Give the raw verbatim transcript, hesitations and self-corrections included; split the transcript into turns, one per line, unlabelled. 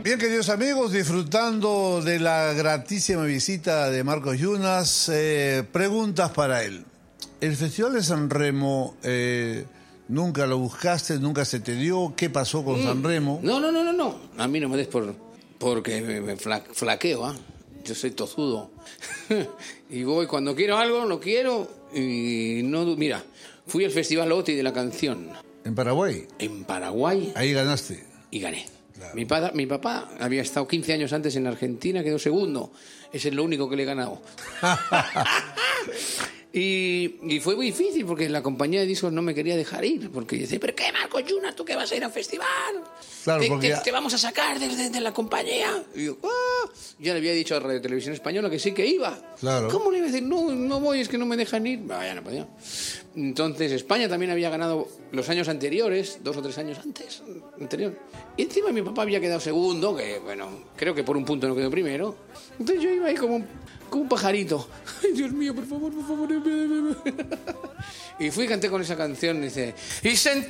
Bien, queridos amigos, disfrutando de la gratísima visita de Marcos Yunas, eh, preguntas para él. El Festival de San Remo, eh, ¿nunca lo buscaste? ¿Nunca se te dio? ¿Qué pasó con mm. San Remo?
No, no, no, no, no. A mí no me des por porque me, me fla, flaqueo, ¿ah? ¿eh? Yo soy tozudo. Y voy cuando quiero algo, lo quiero y no... Mira, fui al Festival OTI de la canción.
¿En Paraguay?
En Paraguay.
Ahí ganaste.
Y gané. Claro. Mi, padre, mi papá había estado quince años antes en Argentina, quedó segundo. Ese es lo único que le he ganado. y, y fue muy difícil porque la compañía de discos no me quería dejar ir. Porque dice, ¿pero qué, Marcos Yunas? ¿Tú qué vas a ir a un festival?
Claro,
te,
porque...
te, te vamos a sacar desde de, de la compañía. Y yo, ¡ah! Ya le había dicho a Radio Televisión Española que sí que iba.
Claro.
¿Cómo le iba a decir? No, no voy, es que no me dejan ir. Vaya, no podía. Entonces España también había ganado los años anteriores, dos o tres años antes, anterior. Y encima mi papá había quedado segundo, que bueno, creo que por un punto no quedó primero. Entonces yo iba ahí como, como un pajarito. Ay, Dios mío, por favor, por favor. Y fui y canté con esa canción, dice... Y sentí